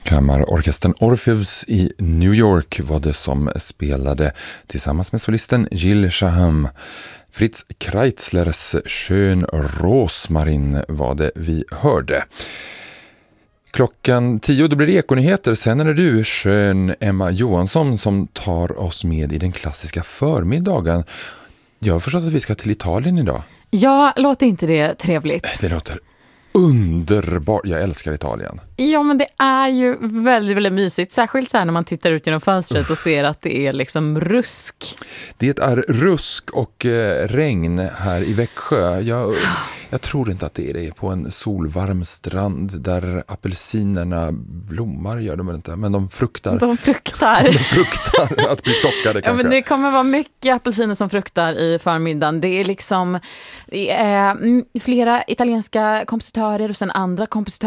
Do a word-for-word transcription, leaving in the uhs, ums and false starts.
Kammarorkestern Orpheus i New York var det som spelade tillsammans med solisten Gilles Shaham. Fritz Kreitzlers Schön Rosmarin var det vi hörde. Klockan tio då blir det ekonyheter. Sen är det du, Schön Emma Johansson, som tar oss med i den klassiska förmiddagen. Jag har förstått att vi ska till Italien idag. Ja, låter inte det trevligt? Det låter underbart. Jag älskar Italien. Ja, men det är ju väldigt, väldigt mysigt. Särskilt så här när man tittar ut genom fönstret och ser att det är liksom rusk. Det är rusk och eh, regn här i Växjö. Jag, jag tror inte att det är det på en solvarm strand där apelsinerna blommar, gör de inte, men de fruktar. De fruktar. De fruktar att bli plockade kanske. Ja, men det kommer vara mycket apelsiner som fruktar i förmiddagen. Det är liksom det är, mm, flera italienska kompositörer och sen andra kompositörer